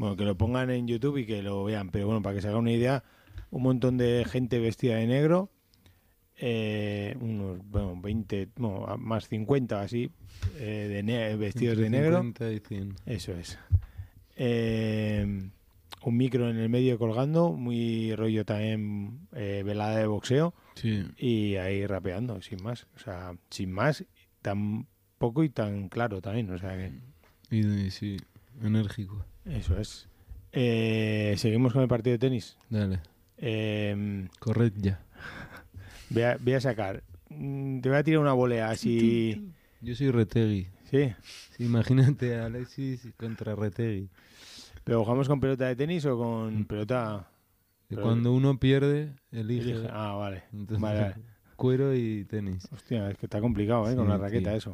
Bueno, que lo pongan en YouTube y que lo vean. Pero bueno, para que se haga una idea, un montón de gente vestida de negro, unos 20, no, más 50 así, vestidos Entre de negro. 50 y 100. Eso es. Un micro en el medio colgando, muy rollo también velada de boxeo. Sí. Y ahí rapeando, sin más. O sea, sin más, tan poco y tan claro también. O sea que... Y sí, enérgico. Eso es. Seguimos con el partido de tenis. Dale. Corred ya. Voy a sacar. Te voy a tirar una volea así. Yo soy Retegui. Sí. Sí, imagínate a Alexis contra Retegui. ¿Pero jugamos con pelota de tenis o con pelota...? Cuando uno pierde, elige. Ah, vale. Entonces, Vale. cuero y tenis. Hostia, es que está complicado, Sí, con la raqueta tío. eso.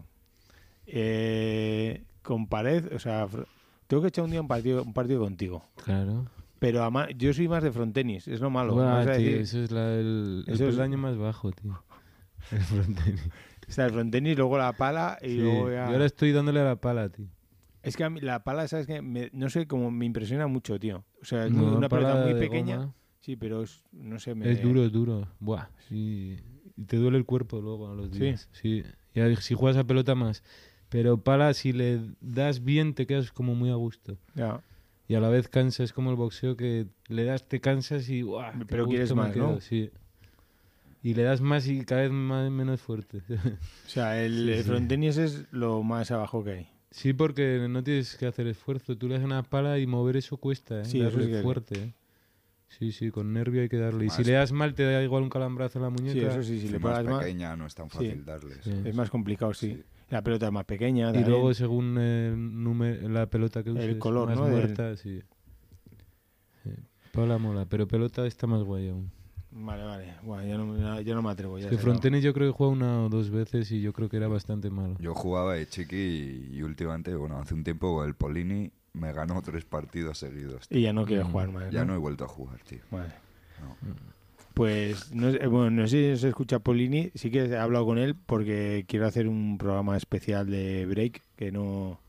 Con pared, o sea, tengo que echar un día un partido contigo. Claro. Pero yo soy más de frontenis, es lo malo. Buah, Vas a tío, decir- eso es el Eso es- peldaño más bajo, tío. El frontenis. Está el frontenis, luego la pala y Sí, luego yo ya... ahora estoy dándole a la pala, tío. Es que a mí la pala, ¿sabes qué? No sé, como me impresiona mucho, tío. O sea, es No, una pelota pala muy de pequeña. goma. Sí, pero no sé, Es duro, es duro. Buah, sí. Y te duele el cuerpo luego a los ¿Sí? días. Sí. Ya si juegas a pelota más. Pero pala, si le das bien, te quedas como muy a gusto. Ya. Y a la vez cansas, como el boxeo, que le das, te cansas y ¡buah! qué Pero gusto quieres me más, quedo, ¿no? Sí. Y le das más y cada vez menos fuerte. O sea, el Sí, sí. frontenis es lo más abajo que hay. Sí, porque no tienes que hacer esfuerzo. Tú le das una pala y mover eso cuesta, ¿eh? Sí, eso darle sí que- fuerte, ¿eh? Sí, sí, con nervio hay que darle. Y Más- si le das mal, te da igual un calambrazo en la muñeca. Sí, eso sí, si Si le más pagas más, pequeña no es tan fácil darles. Sí. es más complicado, sí. Sí. La pelota es más pequeña. Y también. luego, según el número, la pelota que uses, color, más ¿no? muerta, sí. Sí. Pala mola, pero pelota está más guay aún. Vale. Bueno, yo no me atrevo. Ya Es que sé, frontenis yo creo que juega una o dos veces y yo creo que era bastante malo. Yo jugaba de chiqui y últimamente, bueno, hace un tiempo con el Polini me ganó 3 partidos seguidos. Y ya no quiere jugar más. Ya no he vuelto a jugar, tío. Vale. No. Pues no sé, bueno, no sé si se escucha Polini, sí que he hablado con él porque quiero hacer un programa especial de break que no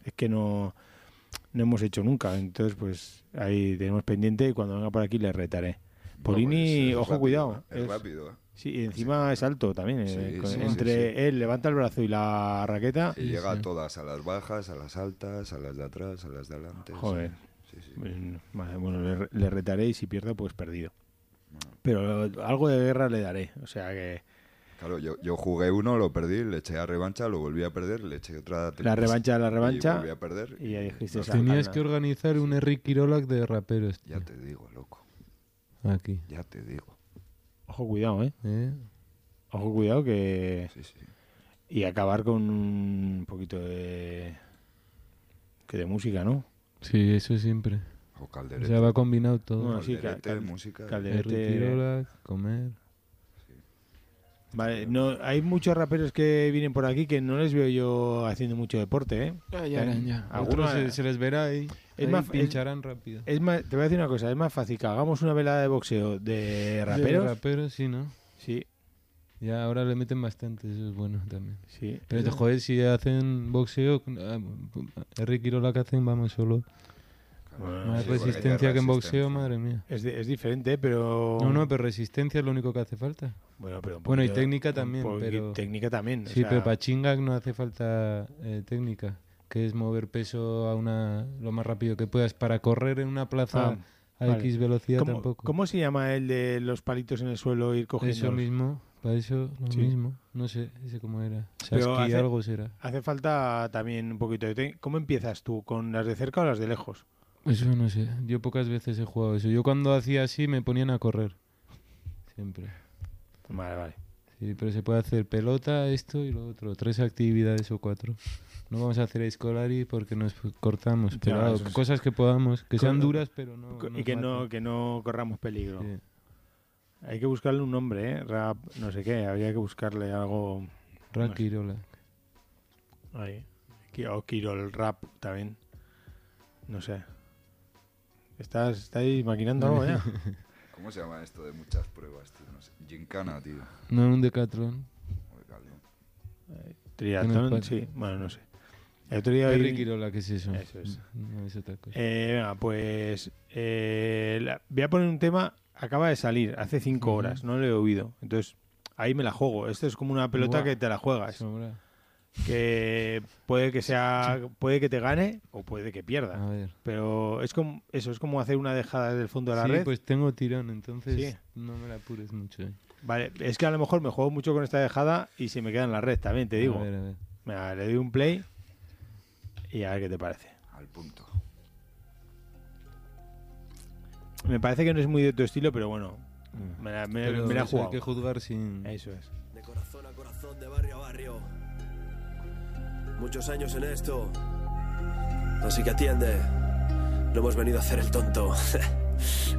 hemos hecho nunca, entonces pues ahí tenemos pendiente y cuando venga por aquí le retaré. Polini, Pues es ojo, rápido, cuidado. Es rápido, ¿eh? Sí, y encima es alto también. Sí, Entre sí. él levanta el brazo y la raqueta. Y llega a todas, a las bajas, a las altas, a las de atrás, a las de adelante. Joder. Sí, sí. Vale, bueno, le retaré y si pierdo, pues perdido. Bueno. Pero algo de guerra le daré. O sea que Claro, yo jugué uno, lo perdí, le eché a revancha, lo volví a perder, le eché otra... la revancha. Y volví a perder. Y ya dijiste, no sé, Tenías Ana. que organizar un Eric Kirolak de raperos, tío. Ya te digo, loco. Aquí. Ya te digo. Ojo, cuidado, ¿Eh? Ojo, cuidado que... Sí, sí. Y acabar con un poquito de música, ¿no? Sí, eso siempre. O O Calderete. sea, va combinado todo. Bueno, sí, Calderete, música. Calderete. Eric Kirolak, comer. Vale, no, hay muchos raperos que vienen por aquí que no les veo yo haciendo mucho deporte, ¿eh? Ya. Algunos Otros se les verá ahí. Es Ahí más- pincharán rápido. Es más, te voy a decir una cosa, es más fácil que hagamos una velada de boxeo de raperos. De raperos, sí, ¿no? Sí, Ya ahora le meten bastante, eso es bueno también. sí. Pero te joder, si hacen boxeo, Eric Kirolak hacen, vamos solo. Bueno, Más sí, porque resistencia hay que en boxeo, resistencia. madre mía. es diferente, pero... No, pero resistencia es lo único que hace falta. Bueno, pero un Bueno, y poquito- técnica también, un poquito- pero- Técnica también. o Sí, sea, pero para Chingak no hace falta técnica, que es mover peso a lo más rápido que puedas. Para correr en una plaza a vale. X velocidad ¿Cómo, tampoco. ¿Cómo se llama el de los palitos en el suelo ir cogiendo? Eso mismo, para eso lo Sí. mismo. No sé, ese cómo era. Pero Saskia hace- algo será. Hace falta también un poquito de técnica. ¿Cómo empiezas tú? ¿Con las de cerca o las de lejos? Eso no sé, yo pocas veces he jugado eso. Yo cuando hacía así me ponían a correr. Siempre. Vale. Sí, pero se puede hacer pelota, esto y lo otro. 3 actividades o 4. No vamos a hacer escolari porque nos cortamos. Pero Ya, eso es- cosas que podamos, que sean Con- duras, pero no. y nos que maten. no corramos peligro. Sí. Hay que buscarle un nombre, ¿eh? Rap, no sé qué. Habría que buscarle algo... Rack Kirolak. Ahí. O Kirol Rap también. No sé. ¿Estáis maquinando algo ya? ¿Cómo se llama esto de muchas pruebas, tío? No sé. Gincana, tío. No, un decatlón. Joder, cabrón. Triatlón, Tienes sí. Bueno, no sé. El otro día Henry Quirola, ¿qué es eso? Eso es. No es otra cosa. Venga, pues voy a poner un tema, acaba de salir hace 5 horas, no lo he oído. Entonces, ahí me la juego. Esto es como una pelota Buah. que te la juegas. Sobra. Que puede que te gane o puede que pierda. A ver. Pero es como eso, es como hacer una dejada desde el fondo de la Sí, red. pues tengo tirón, entonces Sí. no me la apures mucho. Vale, es que a lo mejor me juego mucho con esta dejada y se me queda en la red también, te digo. A ver. Venga, le doy un play y a ver qué te parece. Al punto. Me parece que no es muy de tu estilo, pero bueno, me la Pero he eso jugado. hay que juzgar sin... Eso es. De corazón a corazón, de barrio a barrio. Muchos años en esto. Así que atiende. No hemos venido a hacer el tonto.